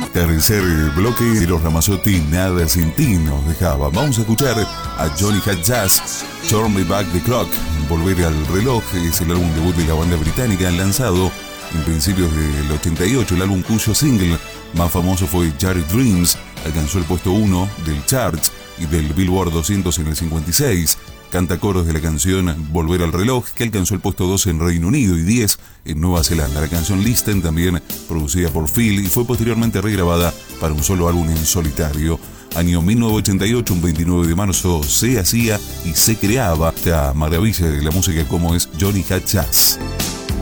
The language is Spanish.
Tercer bloque de los Ramazzotti, Nada sin ti nos dejaba. Vamos a escuchar a Johnny Hatch, Turn Me Back the Clock, Volver al reloj. Es el álbum debut de la banda británica, lanzado en principios del 88, el álbum cuyo single más famoso fue Jared Dreams. Alcanzó el puesto 1 del chart y del Billboard 200 en el 56. Canta coros de la canción Volver al reloj, que alcanzó el puesto 2 en Reino Unido y 10 en Nueva Zelanda. La canción Listen, también producida por Phil, y fue posteriormente regrabada para un solo álbum en solitario. Año 1988, un 29 de marzo, se hacía y se creaba esta maravilla de la música como es Johnny Hatch Jazz.